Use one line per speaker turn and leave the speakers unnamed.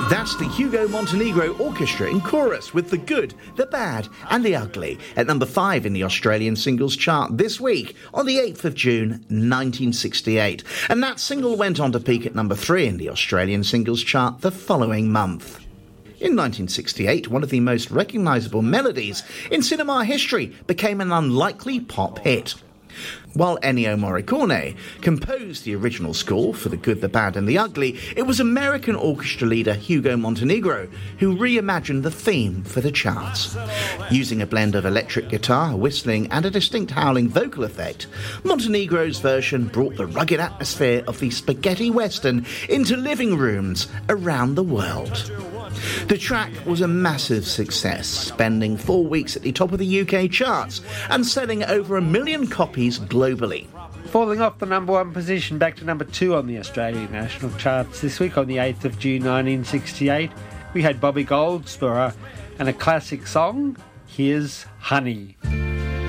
That's the Hugo Montenegro Orchestra in chorus with The Good, The Bad and The Ugly at number 5 in the Australian singles chart this week on the 8th of June 1968. And that single went on to peak at number 3 in the Australian singles chart the following month. In 1968, one of the most recognisable melodies in cinema history became an unlikely pop hit. While Ennio Morricone composed the original score for The Good, The Bad and The Ugly, it was American orchestra leader Hugo Montenegro who reimagined the theme for the charts. Using a blend of electric guitar, whistling and a distinct howling vocal effect, Montenegro's version brought the rugged atmosphere of the spaghetti western into living rooms around the world. The track was a massive success, spending 4 weeks at the top of the UK charts and selling over 1 million copies globally.
Falling off the number 1 position back to number 2 on the Australian national charts this week on the 8th of June 1968, we had Bobby Goldsboro and a classic song, Here's Honey.